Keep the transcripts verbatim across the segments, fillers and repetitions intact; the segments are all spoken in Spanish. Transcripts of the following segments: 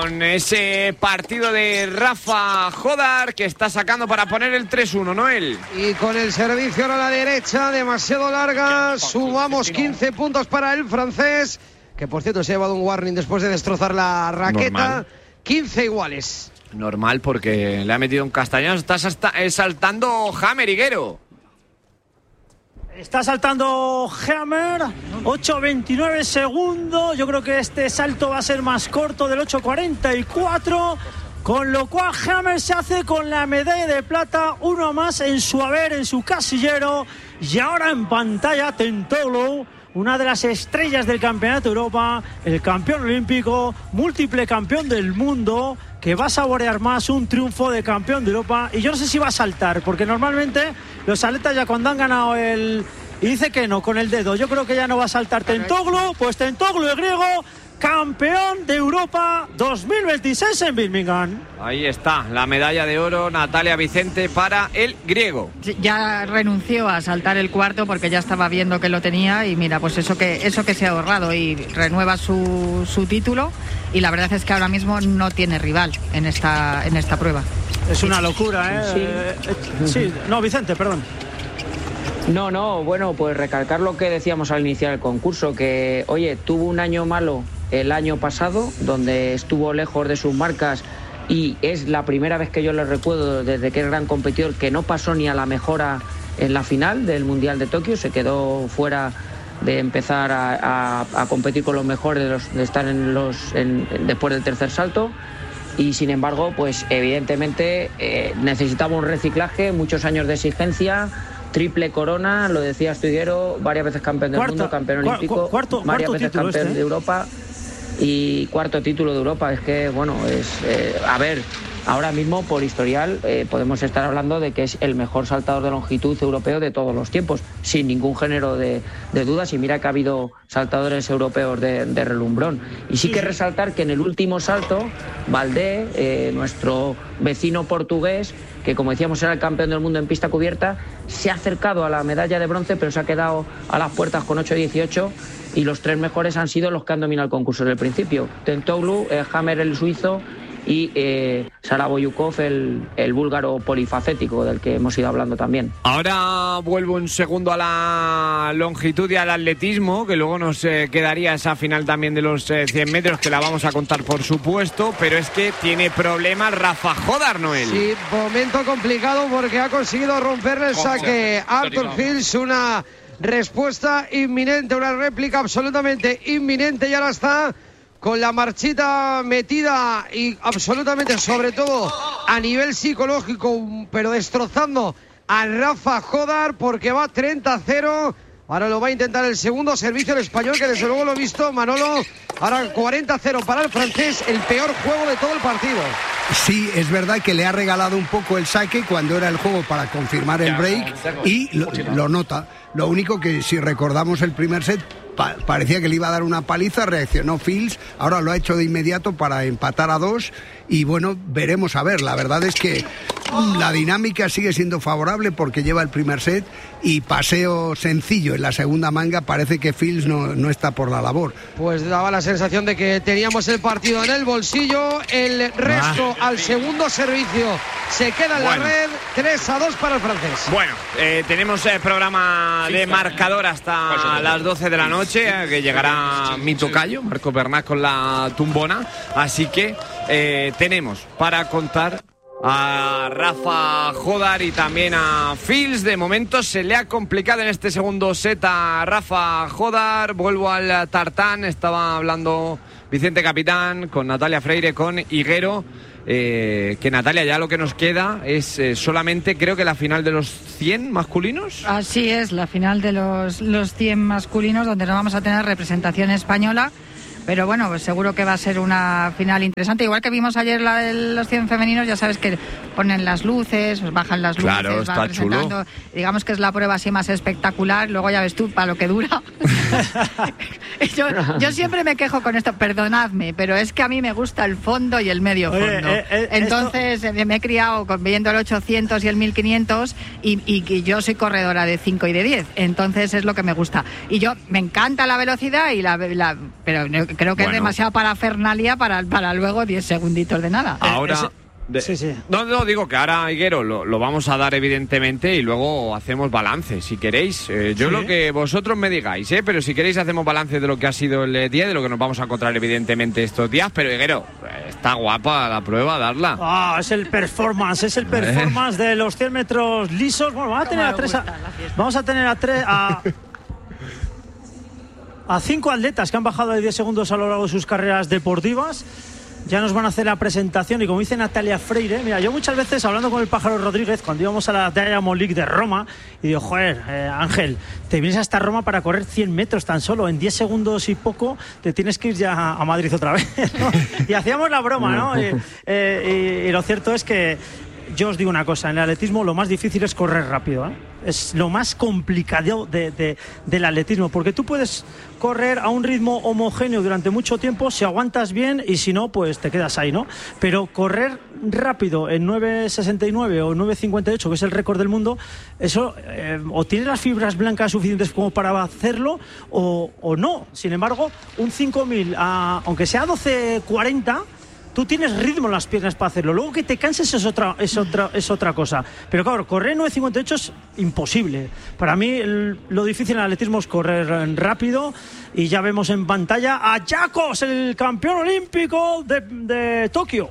con ese partido de Rafa Jodar que está sacando para poner el tres uno, Noel. Y con el servicio ahora a la derecha, demasiado larga, sumamos quince puntos para el francés, que por cierto se ha llevado un warning después de destrozar la raqueta. Normal. quince iguales. Normal, porque le ha metido un castañazo. Está saltando Hammer, Higuero. Está saltando Hammer, ocho veintinueve segundos. Yo creo que este salto va a ser más corto, del ocho cuarenta y cuatro. Con lo cual Hammer se hace con la medalla de plata, uno más en su haber, en su casillero. Y ahora en pantalla Tentoglou, una de las estrellas del Campeonato de Europa, el campeón olímpico, múltiple campeón del mundo, que va a saborear más un triunfo de campeón de Europa. Y yo no sé si va a saltar, porque normalmente los atletas ya cuando han ganado el... Y dice que no, con el dedo. Yo creo que ya no va a saltar Tentoglou. Pues Tentoglou, el griego, campeón de Europa dos mil veintiséis en Birmingham. Ahí está, la medalla de oro, Natalia Vicente, para el griego. Ya renunció a saltar el cuarto porque ya estaba viendo que lo tenía y mira, pues eso que eso que se ha ahorrado y renueva su, su título, y la verdad es que ahora mismo no tiene rival en esta, en esta prueba. Es una locura, ¿eh? Sí, eh, sí. No, Vicente, perdón. No, no, bueno, pues recalcar lo que decíamos al iniciar el concurso, que, oye, tuvo un año malo el año pasado, donde estuvo lejos de sus marcas, y es la primera vez que yo le recuerdo desde que es gran competidor que no pasó ni a la mejora en la final del Mundial de Tokio, se quedó fuera de empezar a, a, a competir con los mejores, de, los, de estar en los en, después del tercer salto. Y sin embargo, pues evidentemente eh, necesitaba un reciclaje, muchos años de exigencia, triple corona, lo decía Higuero, varias veces campeón del cuarto, mundo, campeón cu- olímpico, cuarto, varias cuarto veces campeón este, de Europa y cuarto título de Europa. Es que, bueno, es eh, a ver, ahora mismo por historial eh, podemos estar hablando de que es el mejor saltador de longitud europeo de todos los tiempos, sin ningún género de, de dudas, y mira que ha habido saltadores europeos de, de relumbrón. Y sí que resaltar que en el último salto, Valdé, eh, nuestro vecino portugués, que como decíamos era el campeón del mundo en pista cubierta, se ha acercado a la medalla de bronce, pero se ha quedado a las puertas con ocho dieciocho, y los tres mejores han sido los que han dominado el concurso desde el principio. Tentoglou, eh, Hammer el suizo y eh, Saraboyukov el, el búlgaro polifacético del que hemos ido hablando también. Ahora vuelvo un segundo a la longitud y al atletismo, que luego nos eh, quedaría esa final también de los eh, cien metros, que la vamos a contar por supuesto, pero es que tiene problemas Rafa Jodar, Noel. Sí, momento complicado porque ha conseguido romperle el saque a Arthur Fields, una respuesta inminente, una réplica absolutamente inminente, y ahora está con la marchita metida y absolutamente, sobre todo a nivel psicológico, pero destrozando a Rafa Jodar, porque va treinta a cero. Ahora lo va a intentar el segundo servicio el español, que desde luego lo he visto, Manolo. Ahora cuarenta a cero para el francés, el peor juego de todo el partido. Sí, es verdad que le ha regalado un poco el saque cuando era el juego para confirmar el break, y lo, lo nota. Lo único que, si recordamos el primer set, pa- parecía que le iba a dar una paliza, reaccionó Fields, ahora lo ha hecho de inmediato para empatar a dos, y bueno, veremos a ver. La verdad es que la dinámica sigue siendo favorable porque lleva el primer set, y paseo sencillo en la segunda manga, parece que Fields no, no está por la labor. Pues daba la sensación de que teníamos el partido en el bolsillo. El resto ah. al segundo servicio se queda en bueno. la red. tres a dos para el francés. Bueno, eh, tenemos el programa de marcador hasta las doce de la noche, eh, que llegará mi tocayo, Marco Bernat, con la tumbona. Así que eh, tenemos para contar a Rafa Jodar y también a Fields. De momento se le ha complicado en este segundo set a Rafa Jodar. Vuelvo al tartán, estaba hablando Vicente Capitán con Natalia Freire, con Higuero, eh, que Natalia, ya lo que nos queda es eh, solamente, creo que la final de los cien masculinos. Así es, la final de los, los cien masculinos, donde no vamos a tener representación española. Pero bueno, pues seguro que va a ser una final interesante. Igual que vimos ayer la de los cien femeninos, ya sabes que ponen las luces, pues bajan las luces, claro, está van presentando. Chulo. Digamos que es la prueba así más espectacular. Luego ya ves tú, para lo que dura. yo, yo siempre me quejo con esto, perdonadme, pero es que a mí me gusta el fondo y el medio fondo. Oye, eh, eh, Entonces esto... me he criado con, viendo el ochocientos y el mil quinientos, y, y, y yo soy corredora de cinco y de diez. Entonces es lo que me gusta. Y yo, me encanta la velocidad, y la, la pero creo que bueno. es demasiado parafernalia para, para luego diez segunditos de nada. Ahora... Ese... De, sí, sí. No, no, digo que ahora, Higuero, lo, lo vamos a dar evidentemente y luego hacemos balance, si queréis. Eh, yo sí. lo que vosotros me digáis, ¿eh? Pero si queréis hacemos balance de lo que ha sido el día, de lo que nos vamos a encontrar evidentemente estos días. Pero, Higuero, está guapa la prueba, darla. Ah, es el performance, es el performance de los cien metros lisos. Bueno, vamos a tener a tres... A, vamos a tener a tres... A, a cinco atletas que han bajado de diez segundos a lo largo de sus carreras deportivas. Ya nos van a hacer la presentación y como dice Natalia Freire, mira, yo muchas veces hablando con el Pájaro Rodríguez cuando íbamos a la Diamond League de Roma y digo, joder, eh, Ángel, te vienes hasta Roma para correr cien metros tan solo, en diez segundos y poco te tienes que ir ya a Madrid otra vez, ¿no? Y hacíamos la broma, ¿no? Y, eh, y, y lo cierto es que yo os digo una cosa, en el atletismo lo más difícil es correr rápido, ¿eh? Es lo más complicado de, de, del atletismo, porque tú puedes correr a un ritmo homogéneo durante mucho tiempo si aguantas bien y si no, pues te quedas ahí, ¿no? Pero correr rápido en nueve sesenta y nueve o nueve cincuenta y ocho, que es el récord del mundo, eso eh, o tienes las fibras blancas suficientes como para hacerlo o, o no. Sin embargo, un cinco mil, a, aunque sea doce cuarenta, tú tienes ritmo en las piernas para hacerlo. Luego que te canses es otra, es otra, es otra cosa. Pero claro, correr nueve cincuenta y ocho es imposible. Para mí el, lo difícil en el atletismo es correr rápido. Y ya vemos en pantalla a Jacobs, el campeón olímpico de, de Tokio.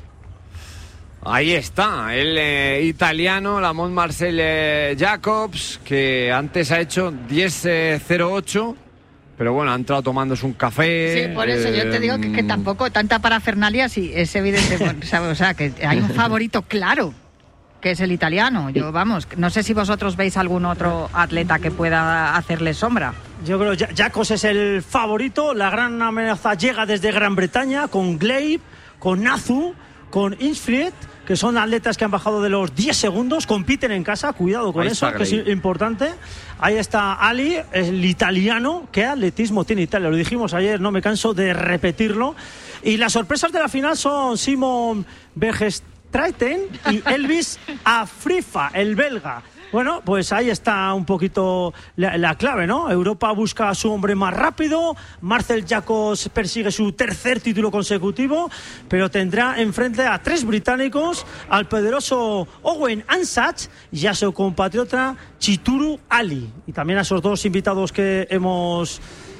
Ahí está, el eh, italiano, Lamont Marcel eh, Jacobs, que antes ha hecho diez cero ocho. Pero bueno, ha entrado tomándose un café. Sí, por eso eh, yo te digo que, que tampoco tanta parafernalia, sí, es evidente. O sea, que hay un favorito claro, que es el italiano. Yo, vamos, no sé si vosotros veis algún otro atleta que pueda hacerle sombra. Yo creo que Jacobs es el favorito. La gran amenaza llega desde Gran Bretaña con Gleib, con Nazu, con Inchfried, que son atletas que han bajado de los diez segundos, compiten en casa, cuidado con Ahí eso, que es importante. Ahí está Ali, el italiano. ¿Qué atletismo tiene Italia? Lo dijimos ayer, no me canso de repetirlo. Y las sorpresas de la final son Simon Bergestreiten y Elvis Afrifa, el belga. Bueno, pues ahí está un poquito la, la clave, ¿no? Europa busca a su hombre más rápido, Marcel Jacobs persigue su tercer título consecutivo, pero tendrá enfrente a tres británicos, al poderoso Owen Ansach y a su compatriota Chituru Ali. Y también a esos dos invitados que hemos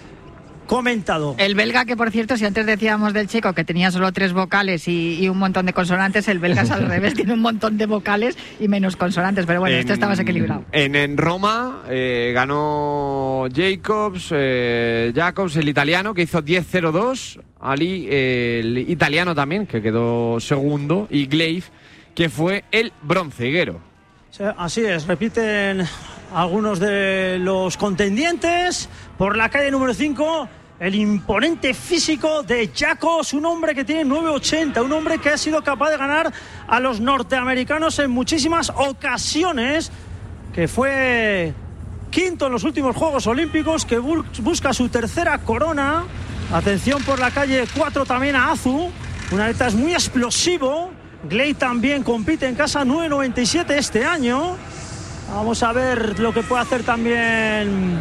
comentado. El belga, que por cierto, si antes decíamos del checo que tenía solo tres vocales y, y un montón de consonantes, el belga es al revés, tiene un montón de vocales y menos consonantes, pero bueno, en, esto está más equilibrado. En, en Roma eh, ganó Jacobs, eh, Jacobs, el italiano, que hizo diez cero dos, Ali, eh, el italiano también, que quedó segundo, y Gleib, que fue el bronce, Higuero. Sí, así es, repiten algunos de los contendientes. Por la calle número cinco, el imponente físico de Jacobs, un hombre que tiene nueve ochenta, un hombre que ha sido capaz de ganar a los norteamericanos en muchísimas ocasiones, que fue quinto en los últimos Juegos Olímpicos, que bu- busca su tercera corona. Atención por la calle cuatro también a Azu, un atleta es muy explosivo. Gley también compite en casa, nueve noventa y siete este año. Vamos a ver lo que puede hacer también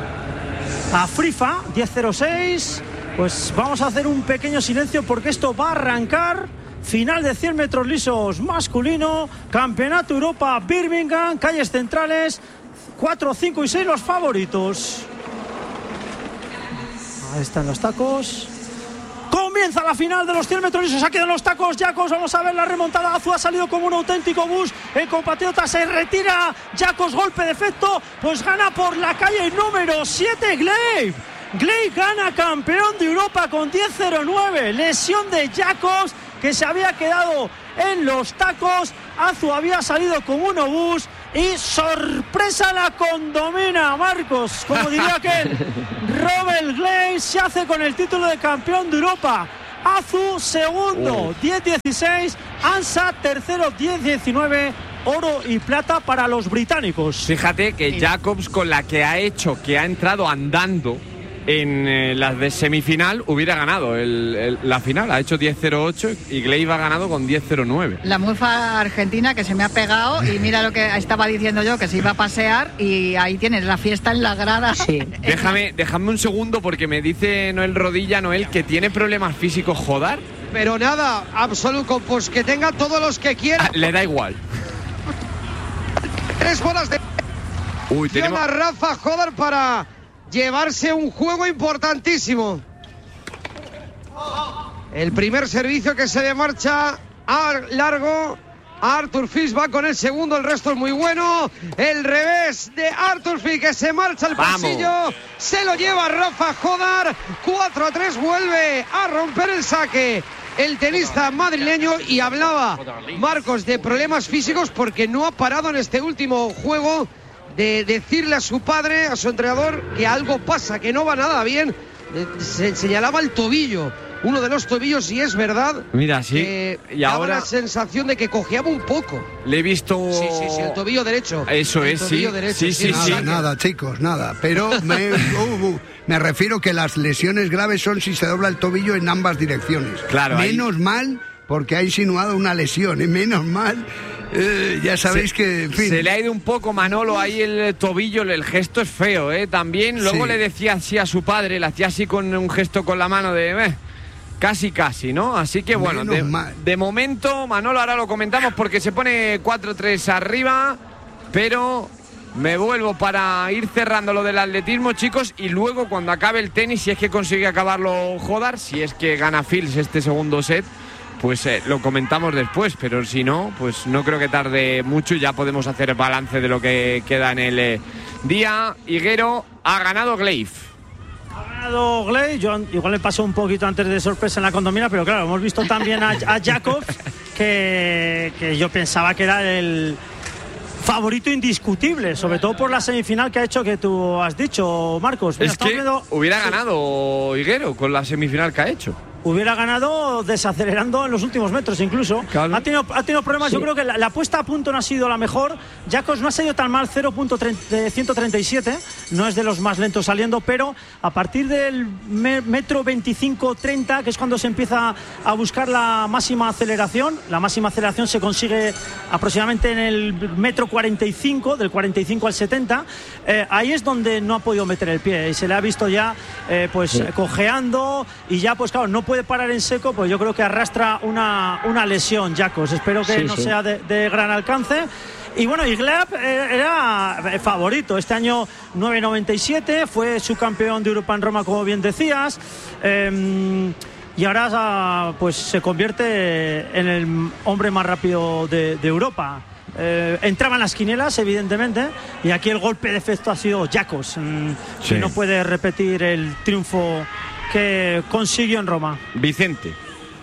Afrifa, diez cero seis. Pues vamos a hacer un pequeño silencio porque esto va a arrancar. Final de cien metros lisos masculino, Campeonato Europa Birmingham, calles centrales, cuatro, cinco y seis los favoritos. Ahí están los tacos. Comienza la final de los cien metros lisos. Aquí de los tacos Jacobs. Vamos a ver la remontada. Azu ha salido como un auténtico bus. El compatriota se retira. Jacobs, golpe de efecto. Pues gana por la calle número siete. Gleib. Gleib gana campeón de Europa con diez cero nueve. Lesión de Jacobs, que se había quedado en los tacos. Azu había salido como un obús. Y sorpresa la condomina, Marcos. Como diría aquel, Robert Gleib se hace con el título de campeón de Europa. Azu segundo, diez dieciséis. Ansa tercero, diez diecinueve. Oro y plata para los británicos. Fíjate que Jacobs, con la que ha hecho, que ha entrado andando, en eh, las de semifinal hubiera ganado el, el, la final. Ha hecho diez cero ocho y Gleiv ha ganado con diez cero nueve. La mufa argentina que se me ha pegado y mira lo que estaba diciendo yo, que se iba a pasear y ahí tienes la fiesta en la grada. Sí. Déjame, déjame un segundo porque me dice Noel Rodilla, Noel, que tiene problemas físicos Jodar. Pero nada, absoluto, pues que tenga todos los que quiera. Ah, le da igual. Tres bolas de... Uy, tenemos... a Rafa Jodar para llevarse un juego importantísimo. El primer servicio que se le marcha a largo. Arthur Fils va con el segundo, el resto es muy bueno. El revés de Arthur Fils que se marcha al pasillo. Se lo lleva Rafa Jodar. cuatro a tres, vuelve a romper el saque el tenista madrileño. Y hablaba Marcos de problemas físicos porque no ha parado en este último juego de decirle a su padre, a su entrenador, que algo pasa, que no va nada bien. Se señalaba el tobillo, uno de los tobillos, y es verdad. Mira, sí. Que y daba ahora la sensación de que cojeaba un poco. Le he visto. Sí, sí, sí, el tobillo derecho. Eso el es, tobillo sí. Derecho, sí, sí, nada, sí. nada, chicos, nada. Pero me, uh, uh, me refiero que las lesiones graves son si se dobla el tobillo en ambas direcciones. Claro. Menos ahí... mal, porque ha insinuado una lesión, y menos mal. Eh, ya sabéis se, que, en fin. Se le ha ido un poco, Manolo, ahí el tobillo, el gesto es feo, ¿eh? También, luego sí. le decía así a su padre, le hacía así con un gesto con la mano de... Eh, casi, casi, ¿no? Así que, bueno, de, de momento, Manolo, ahora lo comentamos porque se pone cuatro tres arriba, pero me vuelvo para ir cerrando lo del atletismo, chicos, y luego cuando acabe el tenis, si es que consigue acabarlo Jodar, si es que gana Fils este segundo set, pues eh, lo comentamos después, pero si no, pues no creo que tarde mucho y ya podemos hacer balance de lo que queda en el eh, día. Higuero, ha ganado Gleiv. Ha ganado Gleiv, yo igual me pasó un poquito antes de sorpresa en la condomina, pero claro, hemos visto también a, a Jacobs, que, que yo pensaba que era el favorito indiscutible, sobre todo por la semifinal que ha hecho, que tú has dicho, Marcos. Mira, es que viendo... hubiera ganado Higuero con la semifinal que ha hecho. Hubiera ganado desacelerando en los últimos metros incluso. Claro. Ha tenido, ha tenido problemas, sí. Yo creo que la, la puesta a punto no ha sido la mejor. Jacobs no ha salido tan mal, cero punto ciento treinta y siete, no es de los más lentos saliendo, pero a partir del me, metro veinticinco treinta, que es cuando se empieza a buscar la máxima aceleración, la máxima aceleración se consigue aproximadamente en el metro cuarenta y cinco, del cuarenta y cinco al setenta, eh, ahí es donde no ha podido meter el pie y se le ha visto ya eh, pues sí. cojeando y ya pues claro, no puede puede parar en seco, pues yo creo que arrastra una, una lesión, Jacobs. Espero que sí, no sí. sea de, de gran alcance. Y bueno, Gleiv era favorito. Este año nueve noventa y siete, fue subcampeón de Europa en Roma, como bien decías. Eh, y ahora pues se convierte en el hombre más rápido de, de Europa. Eh, entraban las quinielas, evidentemente, y aquí el golpe de efecto ha sido Jacobs, mm, sí. que no puede repetir el triunfo que consiguió en Roma. Vicente.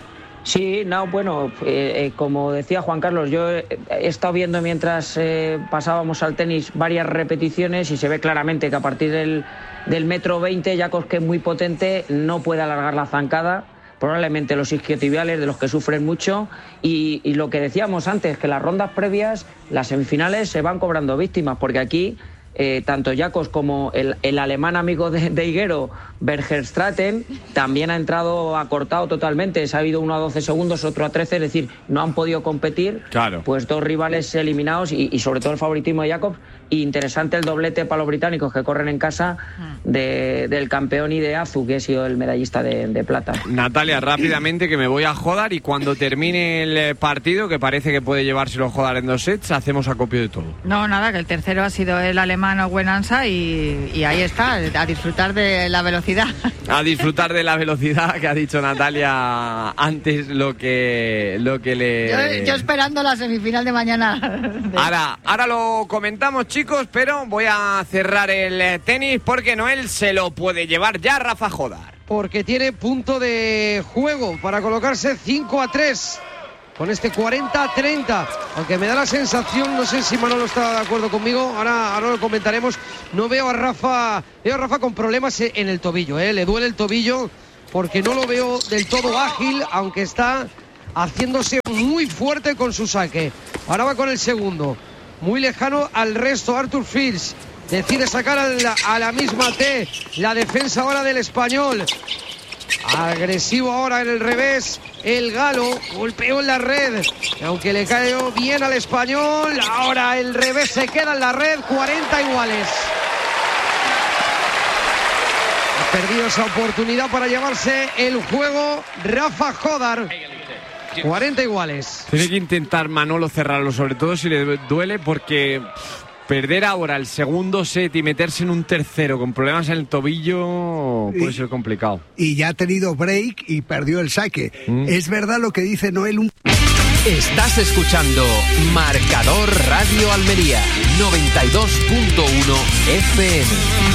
Sí, no, bueno, eh, eh, como decía Juan Carlos, yo he, he estado viendo mientras eh, pasábamos al tenis varias repeticiones y se ve claramente que a partir del, del metro veinte, Jacobs, que es muy potente, no puede alargar la zancada, probablemente los isquiotibiales, de los que sufren mucho, y, y lo que decíamos antes, que las rondas previas, las semifinales se van cobrando víctimas, porque aquí Eh, tanto Jacobs como el, el alemán amigo de, de Higuero, Bergerstraten, también ha entrado acortado totalmente. Se ha habido uno a doce segundos, otro a trece, es decir, no han podido competir. Claro. Pues dos rivales eliminados y, y sobre todo el favoritismo de Jacobs. Y interesante el doblete para los británicos que corren en casa de, del campeón y de Azu, que ha sido el medallista de, de plata. Natalia, rápidamente, que me voy a Jodar y cuando termine el partido, que parece que puede llevárselo Jodar en dos sets, hacemos acopio de todo. No, nada, que el tercero ha sido el alemán Owen Ansa y, y ahí está, a disfrutar de la velocidad. A disfrutar de la velocidad, que ha dicho Natalia antes lo que, lo que le... Yo, yo esperando la semifinal de mañana. Ahora, ahora lo comentamos, chicos. Chicos, pero voy a cerrar el tenis porque Noel se lo puede llevar ya Rafa Jodar. Porque tiene punto de juego para colocarse cinco a tres con este cuarenta a treinta. Aunque me da la sensación, no sé si Manolo está de acuerdo conmigo, ahora, ahora lo comentaremos. No veo a Rafa, veo a Rafa con problemas en el tobillo, ¿eh? Le duele el tobillo porque no lo veo del todo ágil, aunque está haciéndose muy fuerte con su saque. Ahora va con el segundo. Muy lejano al resto, Arthur Fils. decide sacar a la, a la misma T. La defensa ahora del Español. Agresivo ahora en el revés. El Galo golpeó en la red. Aunque le cayó bien al Español. Ahora el revés se queda en la red. cuarenta iguales. Ha perdido esa oportunidad para llevarse el juego Rafa Jodar. cuarenta iguales. Tiene que intentar Manolo cerrarlo, sobre todo si le duele, porque perder ahora el segundo set y meterse en un tercero con problemas en el tobillo puede ser complicado. Y ya ha tenido break y perdió el saque. Mm. Es verdad lo que dice Noel. Un... Estás escuchando Marcador Radio Almería noventa y dos punto uno F M.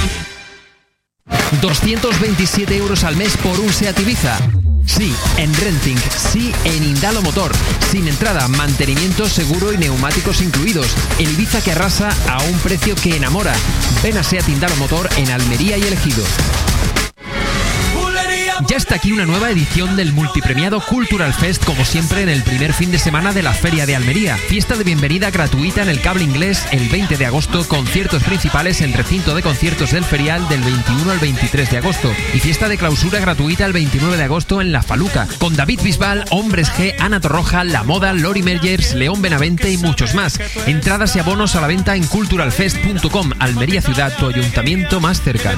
doscientos veintisiete euros al mes por un SEAT Ibiza. Sí, en Renting, sí, en Indalo Motor. Sin entrada, mantenimiento, seguro y neumáticos incluidos. El Ibiza que arrasa a un precio que enamora. Ven a SEAT Indalo Motor en Almería y El Ejido. Ya está aquí una nueva edición del multipremiado Cultural Fest, como siempre en el primer fin de semana de la Feria de Almería. Fiesta de bienvenida gratuita en el Cable Inglés el veinte de agosto, conciertos principales en recinto de conciertos del Ferial del veintiuno al veintitrés de agosto y fiesta de clausura gratuita el veintinueve de agosto en La Faluca, con David Bisbal, Hombres G, Ana Torroja, La Moda, Lori Mergers, León Benavente y muchos más. Entradas y abonos a la venta en cultural fest punto com. Almería Ciudad, tu ayuntamiento más cerca.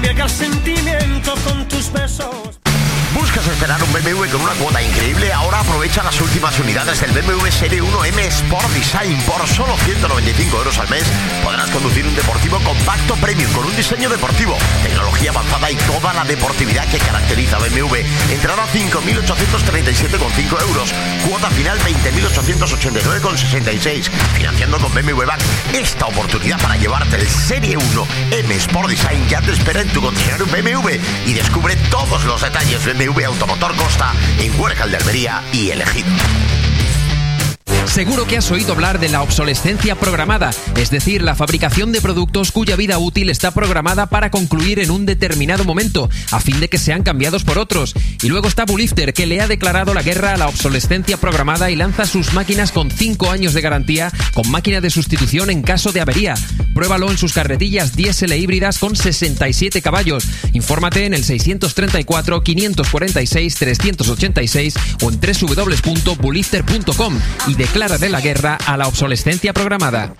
¿Buscas esperar un B M W con una cuota increíble? Ahora aprovecha las últimas unidades del B M W Serie uno M Sport Design. Por solo ciento noventa y cinco euros al mes podrás conducir un deportivo compacto premium con un diseño deportivo, tecnología avanzada y toda la deportividad que caracteriza a B M W. Entrada cinco mil ochocientos treinta y siete coma cinco euros. Cuota final veinte mil ochocientos ochenta y nueve coma sesenta y seis. Financiando con B M W Bank. Esta oportunidad para llevarte el Serie uno M Sport Design ya te espera en tu concesionario B M W y descubre todos los detalles de B M W Automotor Costa en Huércal de Almería y El Ejido. Seguro que has oído hablar de la obsolescencia programada, es decir, la fabricación de productos cuya vida útil está programada para concluir en un determinado momento, a fin de que sean cambiados por otros. Y luego está Bulifter, que le ha declarado la guerra a la obsolescencia programada y lanza sus máquinas con cinco años de garantía, con máquina de sustitución en caso de avería. Pruébalo en sus carretillas diésel e híbridas con sesenta y siete caballos. Infórmate en el seiscientos treinta y cuatro, quinientos cuarenta y seis, trescientos ochenta y seis o en doble u doble u doble u punto bulifter punto com y declara de la guerra a la obsolescencia programada.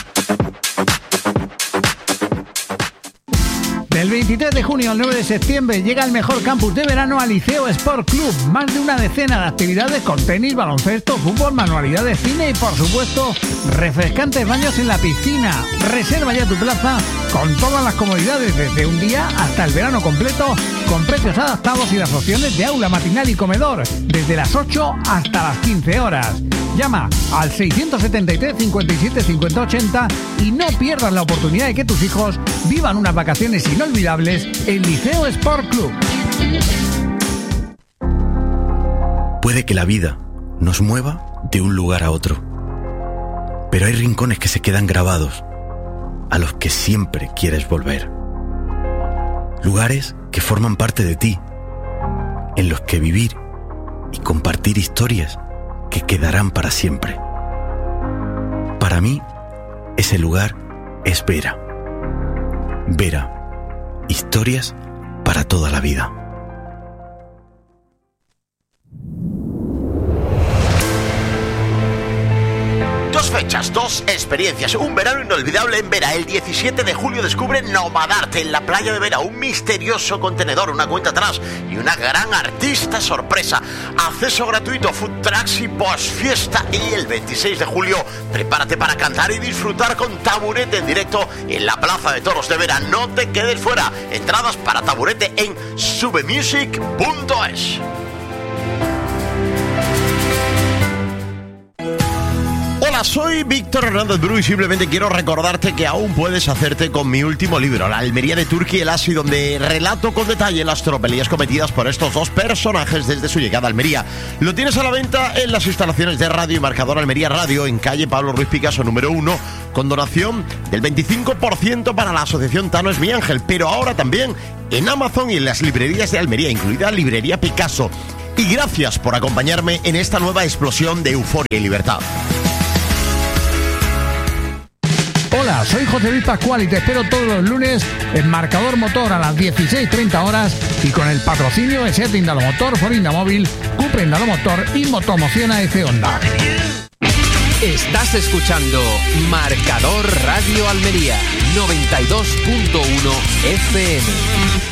Del veintitrés de junio al nueve de septiembre llega el mejor campus de verano al Liceo Sport Club. Más de una decena de actividades con tenis, baloncesto, fútbol, manualidades, cine y, por supuesto, refrescantes baños en la piscina. Reserva ya tu plaza con todas las comodidades desde un día hasta el verano completo, con precios adaptados y las opciones de aula matinal y comedor desde las ocho hasta las quince horas. Llama al seiscientos setenta y tres, cincuenta y siete, cincuenta, ochenta y no pierdas la oportunidad de que tus hijos vivan unas vacaciones inolvidables en Liceo Sport Club. Puede que la vida nos mueva de un lugar a otro, pero hay rincones que se quedan grabados, a los que siempre quieres volver. Lugares que forman parte de ti, en los que vivir y compartir historias que quedarán para siempre. Para mí, ese lugar es Vera. Vera, historias para toda la vida. Dos fechas, dos experiencias, un verano inolvidable en Vera. El diecisiete de julio descubre Nomadarte en la playa de Vera, un misterioso contenedor, una cuenta atrás y una gran artista sorpresa. Acceso gratuito, food trucks y post-fiesta. Y el veintiséis de julio, prepárate para cantar y disfrutar con Taburete en directo en la Plaza de Toros de Vera. No te quedes fuera. Entradas para Taburete en subemusic punto es. Hola, soy Víctor Hernández Bru y simplemente quiero recordarte que aún puedes hacerte con mi último libro, La Almería de Turki el Asi, donde relato con detalle las tropelías cometidas por estos dos personajes desde su llegada a Almería. Lo tienes a la venta en las instalaciones de Radio y Marcador Almería Radio, en calle Pablo Ruiz Picasso número uno, con donación del veinticinco por ciento para la asociación Tano es mi ángel, pero ahora también en Amazon y en las librerías de Almería, incluida Librería Picasso. Y gracias por acompañarme en esta nueva explosión de euforia y libertad. Hola, soy José Luis Pascual y te espero todos los lunes en Marcador Motor a las dieciséis treinta horas y con el patrocinio de Seat Indalomotor, Ford Indamóvil, Cupra Indalomotor y Motomoción A F Honda. Estás escuchando Marcador Radio Almería noventa y dos punto uno F M.